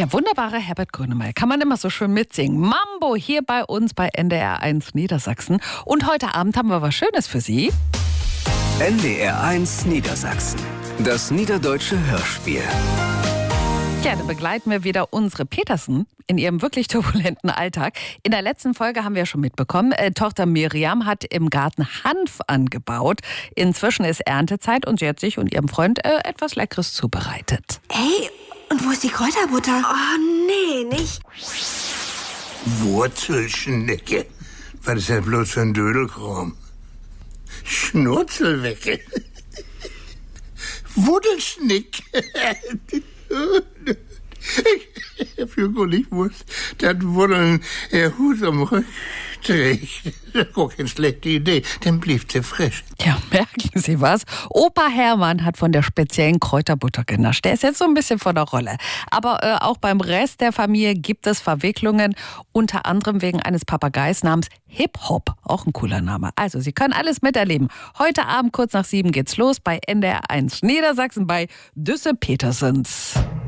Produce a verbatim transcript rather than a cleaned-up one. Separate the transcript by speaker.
Speaker 1: Der wunderbare Herbert Grönemeyer kann man immer so schön mitsingen. Mambo hier bei uns bei N D R eins Niedersachsen. Und heute Abend haben wir was Schönes für Sie.
Speaker 2: N D R eins Niedersachsen. Das niederdeutsche Hörspiel.
Speaker 1: Ja, da begleiten wir wieder unsere Petersen in ihrem wirklich turbulenten Alltag. In der letzten Folge haben wir schon mitbekommen, äh, Tochter Miriam hat im Garten Hanf angebaut. Inzwischen ist Erntezeit und sie hat sich und ihrem Freund äh, etwas Leckeres zubereitet.
Speaker 3: Hey, und wo ist die Kräuterbutter?
Speaker 4: Oh, nee, nicht.
Speaker 5: Wurzelschnecke. Was ist denn bloß für ein Dödelkram? Schnurzelwecke. Wuddelschnick. Ich hab ja gar nicht gewusst, dass Wuddeln der Hut am Rücken trägt. Das ist gar keine schlechte Idee, dann blieb sie frisch.
Speaker 1: Ja, merken Sie was? Opa Hermann hat von der speziellen Kräuterbutter genascht. Der ist jetzt so ein bisschen von der Rolle. Aber äh, auch beim Rest der Familie gibt es Verwicklungen, unter anderem wegen eines Papageis namens Hip-Hop. Auch ein cooler Name. Also, Sie können alles miterleben. Heute Abend kurz nach sieben geht's los bei N D R eins Niedersachsen bei Düsse Petersens.